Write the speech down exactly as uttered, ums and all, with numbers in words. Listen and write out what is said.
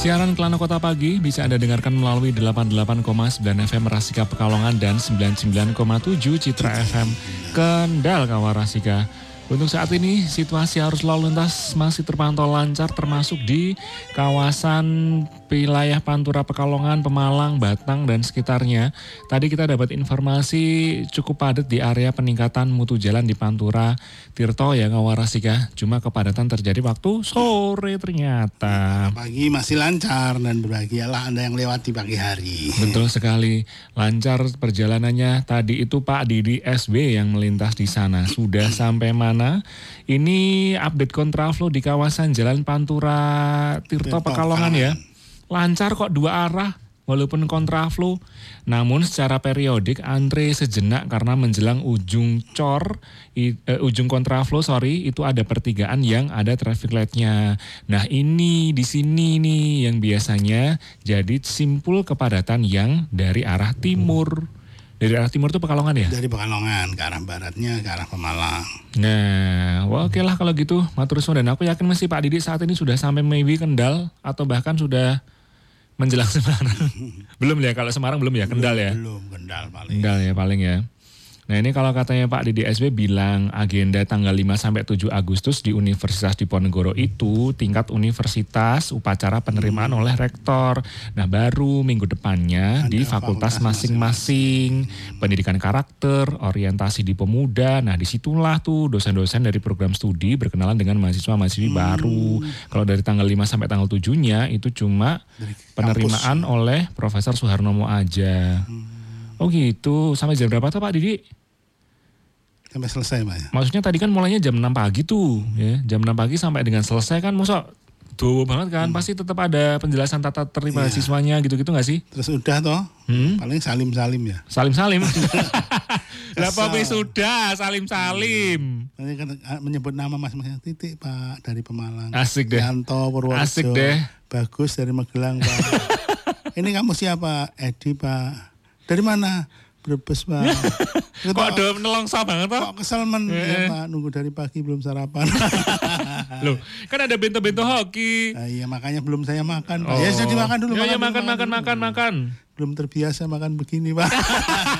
Siaran Kelana Kota Pagi bisa Anda dengarkan melalui delapan puluh delapan koma sembilan F M Rasika Pekalongan dan sembilan puluh sembilan koma tujuh Citra F M Kendal Kawarasika. Untuk saat ini situasi arus lalu lintas masih terpantau lancar termasuk di kawasan wilayah Pantura Pekalongan, Pemalang, Batang dan sekitarnya. Tadi kita dapat informasi cukup padat di area peningkatan mutu jalan di Pantura Tirto ya Kawarasika. Cuma kepadatan terjadi waktu sore ternyata. Pagi masih lancar dan berbahagialah Anda yang lewat di pagi hari. Betul sekali, lancar perjalanannya. Tadi itu Pak Didi S B yang melintas di sana. Sudah sampai mana? Ini update kontraflow di kawasan Jalan Pantura Tirto Pekalongan ya. Lancar kok dua arah walaupun kontraflow. Namun secara periodik antre sejenak karena menjelang ujung cor, i, uh, ujung kontraflow sorry, itu ada pertigaan yang ada traffic light-nya. Nah ini di sini nih yang biasanya jadi simpul kepadatan yang dari arah timur. Dari arah timur itu Pekalongan ya? Dari Pekalongan ke arah baratnya ke arah Pemalang. Nah, wah, oke lah kalau gitu. Matur suwun, dan aku yakin masih Pak Didi saat ini sudah sampai maybe Kendal atau bahkan sudah menjelang Semarang. Belum ya, kalau Semarang belum ya, Kendal ya? Belum, Kendal paling. Kendal ya paling ya. Nah ini kalau katanya Pak Didi S B bilang agenda tanggal lima sampai tujuh Agustus di Universitas Diponegoro itu tingkat universitas upacara penerimaan hmm. oleh rektor. Nah baru minggu depannya ada di fakultas, fakultas masing-masing, pendidikan karakter, orientasi di pemuda. Nah disitulah tuh dosen-dosen dari program studi berkenalan dengan mahasiswa-mahasiswi hmm. baru. Kalau dari tanggal lima sampai tanggal tujuh-nya itu cuma dari penerimaan kampus oleh Profesor Soeharnomo aja. Hmm. Oh gitu, sampai jam berapa tuh Pak Didi? Sampai selesai Pak ya? Maksudnya tadi kan mulainya jam enam pagi tuh ya. Jam enam pagi sampai dengan selesai kan masa doa banget kan. Hmm. Pasti tetap ada penjelasan tata terima yeah. siswanya gitu-gitu gak sih? Terus udah toh hmm? paling salim-salim ya. Salim-salim? Lah apa sudah salim-salim? Nanti kan menyebut nama masing-masing. Titik Pak dari Pemalang. Asik deh. Yanto Purworejo. Asik deh. Bagus dari Magelang Pak. Ini kamu siapa? Edi Pak. Dari mana? Brebes Pak. Kok ada nelongsa banget Pak? Kok kesel men ya, Pak, nunggu dari pagi belum sarapan. Loh, kan ada bento-bento hoki. Nah, iya makanya belum saya makan Pak. Oh. Ya sudah dimakan dulu. Ya, makan, ya makan, dulu, makan, makan, makan, makan. Belum terbiasa makan begini Pak.